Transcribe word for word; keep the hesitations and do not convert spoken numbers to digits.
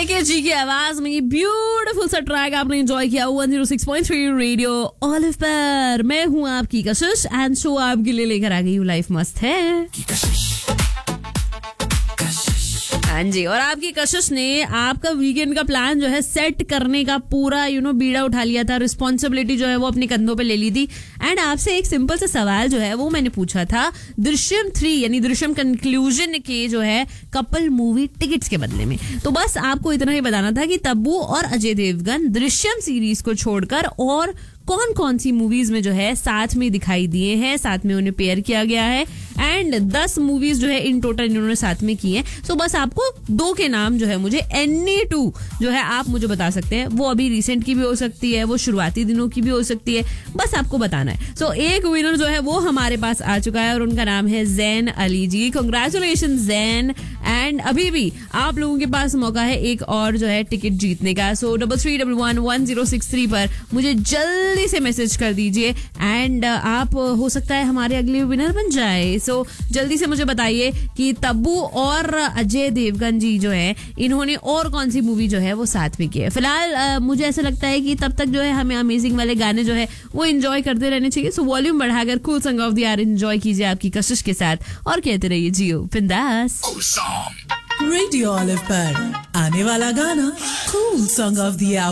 केके जी की आवाज में ये ब्यूटीफुल सा ट्रैक आपने एंजॉय किया one oh six point three radio olive पर। मैं हूँ आपकी कशिश एंड शो आपके लिए लेकर आ गई हूँ लाइफ मस्त है। हाँ जी, और आपकी कशिश ने आपका वीकेंड का प्लान जो है सेट करने का पूरा यू नो बीड़ा उठा लिया था, रिस्पॉन्सिबिलिटी जो है वो अपने कंधों पे ले ली थी। एंड आपसे एक सिंपल सा सवाल जो है वो मैंने पूछा था दृश्यम थ्री यानी दृश्यम कंक्लूजन के जो है कपल मूवी टिकट्स के बदले में। तो बस आपको इतना ही बताना था कि तब्बू और अजय देवगन दृश्यम सीरीज को छोड़कर और कौन कौन सी मूवीज में जो है साथ में दिखाई दिए हैं, साथ में उन्हें पेयर किया गया है। एंड दस मूवीज जो है इन टोटल इन्होंने साथ में की है। सो बस आपको दो के नाम जो है मुझे एनी टू जो है आप मुझे बता सकते हैं। वो अभी रिसेंट की भी हो सकती है, वो शुरुआती दिनों की भी हो सकती है, बस आपको बताना है। सो so, एक विनर जो है वो हमारे पास आ चुका है और उनका नाम है जैन अली जी। कांग्रेचुलेशन जैन। एंड अभी भी आप लोगों के पास मौका है एक और जो है टिकट जीतने का। सो double three double one one zero six three पर मुझे जल्दी से मैसेज कर दीजिए एंड आप हो सकता है हमारे अगले विनर बन जाए। सो so, जल्दी से मुझे बताइए कि तब्बू और अजय देवगन जी जो है इन्होंने और कौन सी मूवी जो है वो साथ में की है। फिलहाल मुझे ऐसा लगता है कि तब तक जो है हमें अमेजिंग वाले गाने जो है वो एंजॉय करते रहने चाहिए। सो वॉल्यूम बढ़ाकर cool song of the year enjoy कीजिए आपकी कशिश के साथ और कहते रहिए जियो बिंदास। रेडियो ऑलिव पर आने वाला गाना cool song of the year